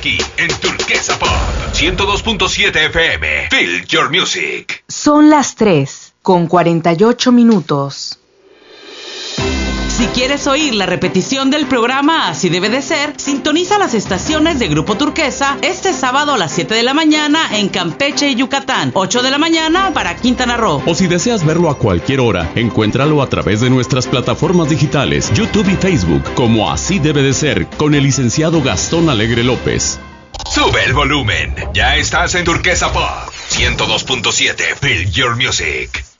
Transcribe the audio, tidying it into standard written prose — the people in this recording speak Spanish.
Aquí en Turquesa Pop 102.7 FM. Feel your music. Son las 3:48. Si quieres oír la repetición del programa Así Debe de Ser, sintoniza las estaciones de Grupo Turquesa este sábado a las 7 de la mañana en Campeche y Yucatán, 8 de la mañana para Quintana Roo. O si deseas verlo a cualquier hora, encuéntralo a través de nuestras plataformas digitales, YouTube y Facebook, como Así Debe de Ser, con el licenciado Gastón Alegre López. Sube el volumen. Ya estás en Turquesa Pop 102.7. Feel your music.